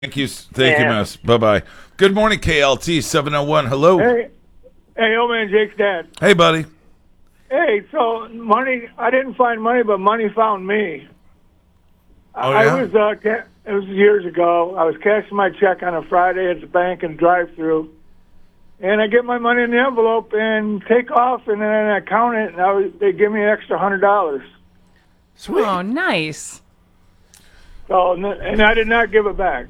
Thank you, Miss. Bye-bye. Good morning, KLT 701. Hello. Hey, old man, Jake's dad. Hey, buddy. Hey, so money, I didn't find money, but money found me. Oh, yeah? It was years ago. I was cashing my check on a Friday at the bank and drive-through, and I get my money in the envelope and take off, and then I count it, and they give me an extra $100. Sweet. Oh, nice. So, and I did not give it back.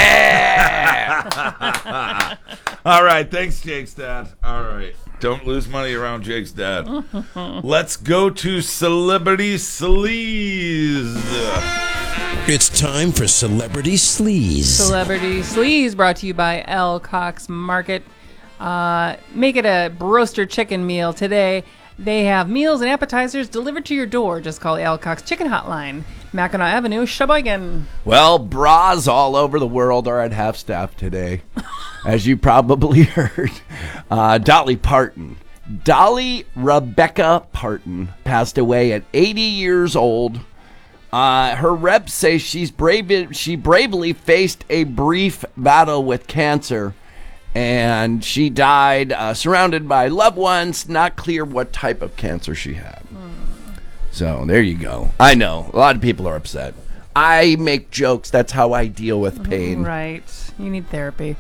Yeah! All right. Thanks, Jake's dad. All right. Don't lose money around Jake's dad. Let's go to Celebrity Sleaze. It's time for Celebrity Sleaze. Celebrity Sleaze brought to you by L. Cox Market. Make it a roaster chicken meal today. They have meals and appetizers delivered to your door. Just call the Al Cox Chicken Hotline, Mackinac Avenue, Sheboygan. Well, bras all over the world are at half staff today, as you probably heard. Dolly Parton. Dolly Rebecca Parton passed away at 80 years old. Her reps say she bravely faced a brief battle with cancer. And she died surrounded by loved ones, not clear what type of cancer she had. So there you go. I know, a lot of people are upset. I make jokes. That's how I deal with pain. Right. You need therapy.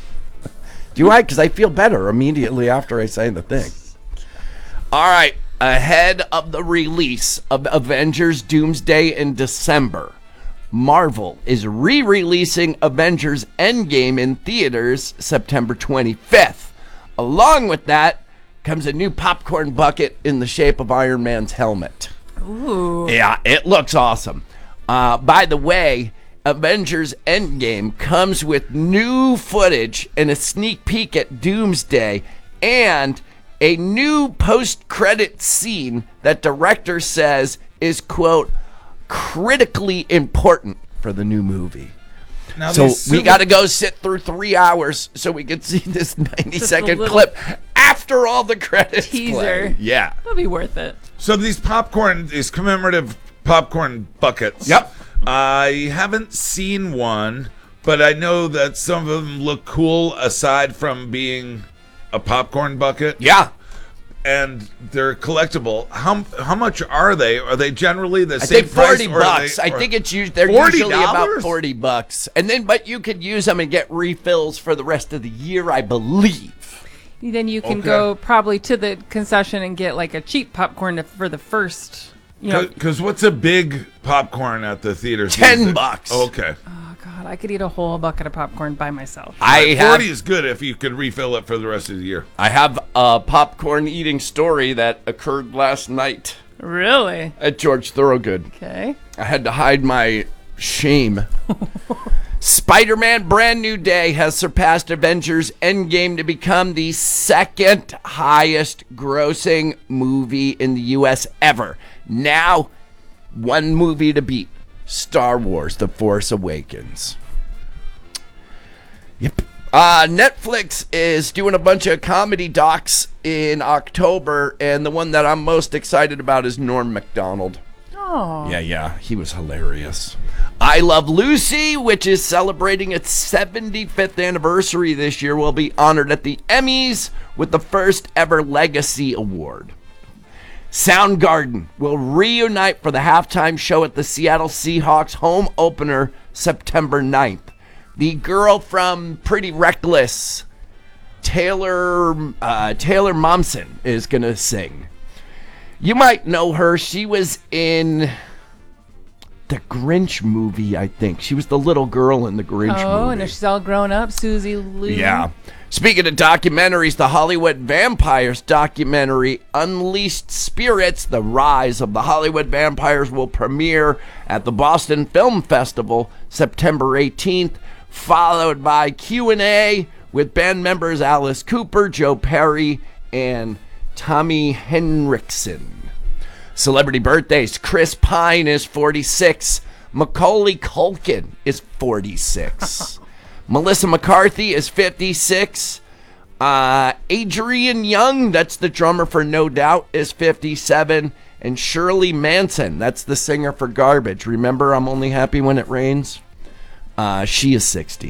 Do I? Because I feel better immediately after I say the thing. All right. Ahead of the release of Avengers Doomsday in December, Marvel is re-releasing Avengers Endgame in theaters September 25th. Along with that comes a new popcorn bucket in the shape of Iron Man's helmet. Ooh. Yeah, it looks awesome. By the way, Avengers Endgame comes with new footage and a sneak peek at Doomsday and a new post-credit scene that director says is, quote, critically important for the new movie. Now, so we got to go sit through 3 hours so we can see this 90-second clip after all the credits teaser. Play. Yeah. That'll be worth it. So these commemorative popcorn buckets. Yep. I haven't seen one, but I know that some of them look cool aside from being a popcorn bucket. Yeah. And they're collectible. How much are they? Are they generally the I same think price? $40. I think they're usually about $40. And then, but you could use them and get refills for the rest of the year, I believe. Then you can go probably to the concession and get like a cheap popcorn for the first. Because what's a big popcorn at the theaters? $10. Okay. Oh God, I could eat a whole bucket of popcorn by myself. 40 is good if you could refill it for the rest of the year. I have a popcorn eating story that occurred last night. Really? At George Thorogood. Okay. I had to hide my shame. Spider-Man Brand New Day has surpassed Avengers Endgame to become the second highest grossing movie in the U.S. ever. Now, one movie to beat. Star Wars The Force Awakens. Yep. Netflix is doing a bunch of comedy docs in October, and the one that I'm most excited about is Norm Macdonald. Oh. Yeah, he was hilarious. I Love Lucy, which is celebrating its 75th anniversary this year, will be honored at the Emmys with the first ever Legacy Award. Soundgarden will reunite for the halftime show at the Seattle Seahawks home opener September 9th. The girl from Pretty Reckless, Taylor Momsen, is going to sing. You might know her. She was in the Grinch movie, I think. She was the little girl in the Grinch movie. Oh, and she's all grown up, Susie Lou. Yeah. Speaking of documentaries, the Hollywood Vampires documentary, Unleashed Spirits, The Rise of the Hollywood Vampires, will premiere at the Boston Film Festival September 18th, followed by Q&A with band members Alice Cooper, Joe Perry, and Tommy Henriksen. Celebrity birthdays. Chris Pine is 46. Macaulay Culkin is 46. Melissa McCarthy is 56. Adrian Young, that's the drummer for No Doubt, is 57. And Shirley Manson, that's the singer for Garbage. Remember, I'm Only Happy When It Rains? She is 60.